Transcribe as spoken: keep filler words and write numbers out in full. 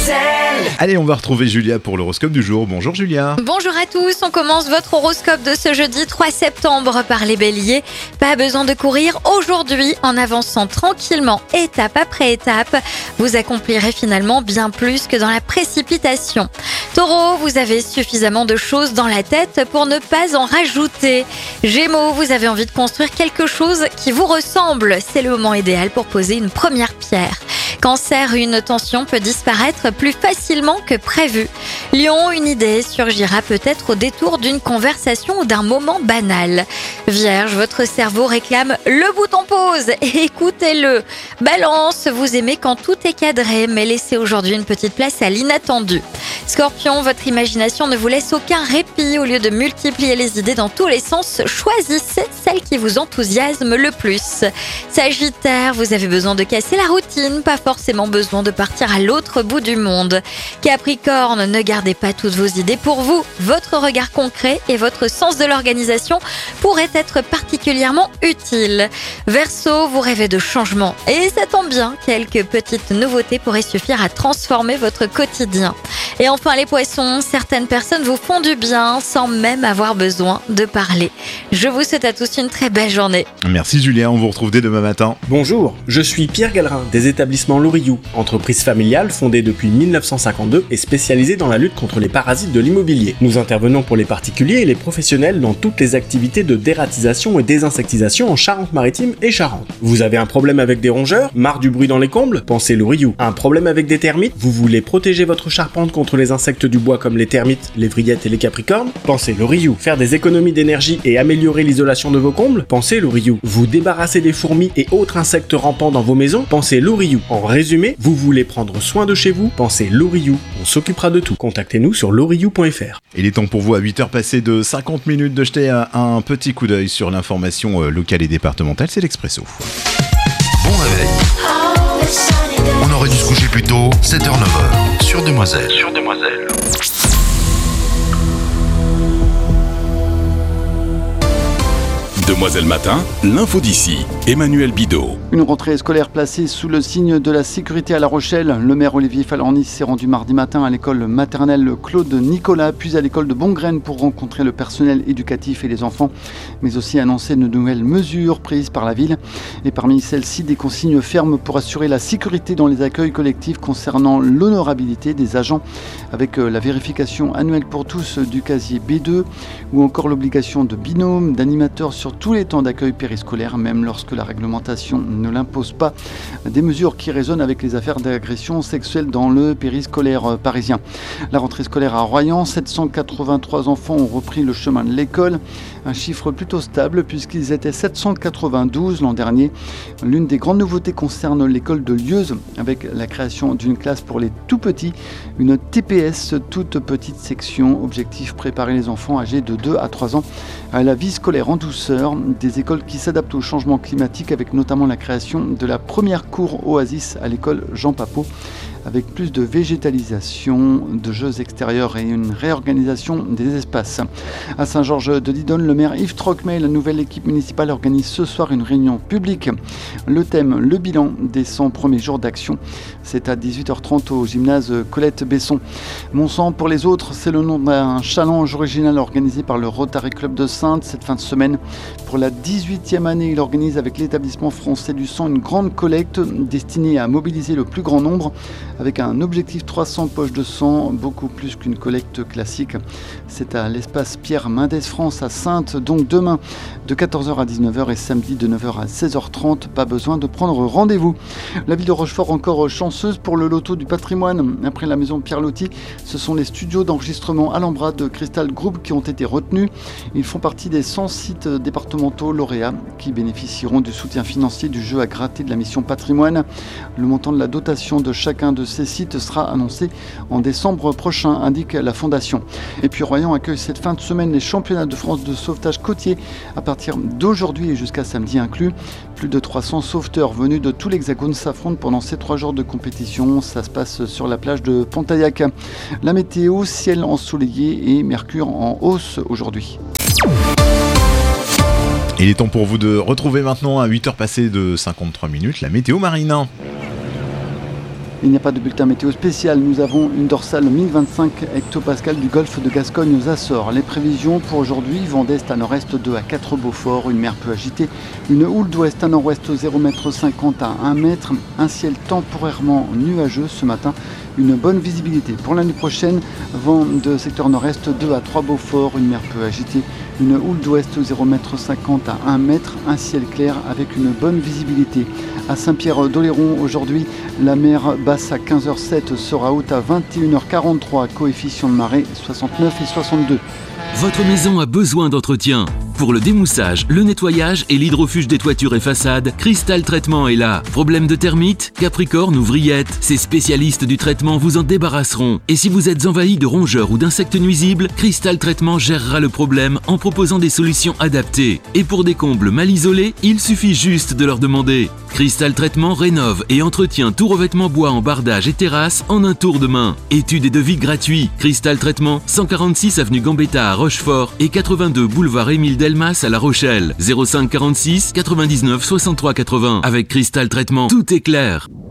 Allez, on va retrouver Julia pour l'horoscope du jour. Bonjour Julia. Bonjour à tous, on commence votre horoscope de ce jeudi trois septembre par les béliers. Pas besoin de courir aujourd'hui, en avançant tranquillement, étape après étape, vous accomplirez finalement bien plus que dans la précipitation. Taureau, vous avez suffisamment de choses dans la tête pour ne pas en rajouter. Gémeaux, vous avez envie de construire quelque chose qui vous ressemble. C'est le moment idéal pour poser une première pierre. Cancer, une tension peut disparaître plus facilement que prévu. Lion, une idée surgira peut-être au détour d'une conversation ou d'un moment banal. Vierge, votre cerveau réclame le bouton pause et écoutez-le. Balance, vous aimez quand tout est cadré, mais laissez aujourd'hui une petite place à l'inattendu. Scorpion, votre imagination ne vous laisse aucun répit. Au lieu de multiplier les idées dans tous les sens, choisissez celle qui vous enthousiasme le plus. Sagittaire, vous avez besoin de casser la routine, pas forcément besoin de partir à l'autre bout du monde. Capricorne, ne gardez pas toutes vos idées pour vous. Votre regard concret et votre sens de l'organisation pourraient être particulièrement utiles. Verseau, vous rêvez de changement et ça tombe bien, quelques petites nouveautés pourraient suffire à transformer votre quotidien. Et enfin les poissons, certaines personnes vous font du bien sans même avoir besoin de parler. Je vous souhaite à tous une très belle journée. Merci Julien, on vous retrouve dès demain matin. Bonjour, je suis Pierre Gallerin des établissements Loriou, entreprise familiale fondée depuis mille neuf cent cinquante-deux et spécialisée dans la lutte contre les parasites de l'immobilier. Nous intervenons pour les particuliers et les professionnels dans toutes les activités de dératisation et désinsectisation en Charente-Maritime et Charente. Vous avez un problème avec des rongeurs? Marre du bruit dans les combles? Pensez Loriou. Un problème avec des termites? Vous voulez protéger votre charpente contre les insectes du bois comme les termites, les vrillettes et les capricornes? Pensez Loriou. Faire des économies d'énergie et améliorer l'isolation de vos combles? Pensez Loriou. Vous débarrasser des fourmis et autres insectes rampants dans vos maisons? Pensez Loriou. En résumé, vous voulez prendre soin de chez vous? Pensez Loriou. On s'occupera de tout. Contactez-nous sur loriou point f r. Il est temps pour vous à huit heures passées de cinquante minutes de jeter un, un petit coup d'œil sur l'information euh, locale et départementale, c'est l'Expresso. Bon réveil. On aurait dû se coucher plus tôt, sept heures neuf heures, sur Demoiselle. Sur Demoiselle. Demoiselle Matin, l'info d'ici, Emmanuel Bidot. Une rentrée scolaire placée sous le signe de la sécurité à La Rochelle. Le maire Olivier Falorni s'est rendu mardi matin à l'école maternelle Claude Nicolas, puis à l'école de Bongraine pour rencontrer le personnel éducatif et les enfants, mais aussi annoncer de nouvelles mesures prises par la ville. Et parmi celles-ci, des consignes fermes pour assurer la sécurité dans les accueils collectifs concernant l'honorabilité des agents, avec la vérification annuelle pour tous du casier B deux, ou encore l'obligation de binôme, d'animateurs sur tous les temps d'accueil périscolaire, même lorsque la réglementation ne l'impose pas. Des mesures qui résonnent avec les affaires d'agression sexuelle dans le périscolaire parisien. La rentrée scolaire à Royan, sept cent quatre-vingt-trois enfants ont repris le chemin de l'école. Un chiffre plutôt stable puisqu'ils étaient sept cent quatre-vingt-douze l'an dernier. L'une des grandes nouveautés concerne l'école de Lieuze avec la création d'une classe pour les tout petits, une T P S, toute petite section. Objectif, préparer les enfants âgés de deux à trois ans à la vie scolaire en douceur. Des écoles qui s'adaptent au changement climatique avec notamment la création de la première cour Oasis à l'école Jean Papeau, avec plus de végétalisation, de jeux extérieurs et une réorganisation des espaces. À Saint-Georges de Didonne, le maire Yves Trocmé, la nouvelle équipe municipale, organise ce soir une réunion publique. Le thème, le bilan des cent premiers jours d'action. C'est à dix-huit heures trente au gymnase Colette Besson. Mon sang pour les autres, c'est le nom d'un challenge original organisé par le Rotary Club de Saintes cette fin de semaine. Pour la dix-huitième année, il organise avec l'établissement français du sang une grande collecte destinée à mobiliser le plus grand nombre, avec un objectif trois cents poches de sang, beaucoup plus qu'une collecte classique. C'est à l'espace Pierre Mendès France à Saintes, donc demain de quatorze heures à dix-neuf heures et samedi de neuf heures à seize heures trente. Pas besoin de prendre rendez-vous. La ville de Rochefort encore chanceuse pour le loto du patrimoine. Après la maison Pierre Loti, ce sont les studios d'enregistrement Alhambra de Crystal Group qui ont été retenus. Ils font partie des cent sites départementaux lauréats qui bénéficieront du soutien financier du jeu à gratter de la mission patrimoine. Le montant de la dotation de chacun de ces sites sera annoncé en décembre prochain, indique la Fondation. Et puis Royan accueille cette fin de semaine les championnats de France de sauvetage côtier à partir d'aujourd'hui et jusqu'à samedi inclus. Plus de trois cents sauveteurs venus de tout l'Hexagone s'affrontent pendant ces trois jours de compétition. Ça se passe sur la plage de Pontaillac. La météo, ciel ensoleillé et mercure en hausse aujourd'hui. Il est temps pour vous de retrouver maintenant à huit heures passées de cinquante-trois minutes la météo marine. Il n'y a pas de bulletin météo spécial. Nous avons une dorsale mille vingt-cinq hectopascales du golfe de Gascogne aux Açores. Les prévisions pour aujourd'hui, vent d'est à nord-est deux à quatre Beaufort, une mer peu agitée, une houle d'ouest à nord-ouest zéro virgule cinquante mètres à un mètre, un ciel temporairement nuageux ce matin, une bonne visibilité. Pour l'année prochaine, vent de secteur nord-est deux à trois Beaufort, une mer peu agitée, une houle d'ouest zéro virgule cinquante mètres à un mètre, un ciel clair avec une bonne visibilité. À Saint-Pierre-d'Oléron, aujourd'hui, la mer basse à quinze heures sept sera haute à vingt et une heures quarante-trois, coefficient de marée soixante-neuf et soixante-deux. Votre maison a besoin d'entretien. Pour le démoussage, le nettoyage et l'hydrofuge des toitures et façades, Cristal Traitement est là. Problème de termites, capricorne ou vrillettes, ces spécialistes du traitement vous en débarrasseront. Et si vous êtes envahi de rongeurs ou d'insectes nuisibles, Cristal Traitement gérera le problème en proposant des solutions adaptées. Et pour des combles mal isolés, il suffit juste de leur demander. Cristal Traitement rénove et entretient tout revêtement bois en bardage et terrasse en un tour de main. Études et devis gratuits. Cristal Traitement, cent quarante-six avenue Gambetta à Rochefort et quatre-vingt-deux boulevard Émile Delmas à La Rochelle. zéro cinq quarante-six quatre-vingt-dix-neuf soixante-trois quatre-vingts. Avec Cristal Traitement, tout est clair.